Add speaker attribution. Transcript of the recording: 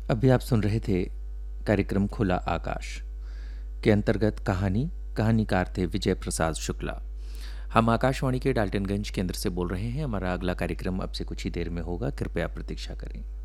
Speaker 1: अभी आप सुन रहे थे कार्यक्रम खुला आकाश के अंतर्गत कहानीकार थे विजय प्रसाद शुक्ला। हम आकाशवाणी के डाल्टनगंज केंद्र से बोल रहे हैं। हमारा अगला कार्यक्रम अब से कुछ ही देर में होगा, कृपया प्रतीक्षा करें।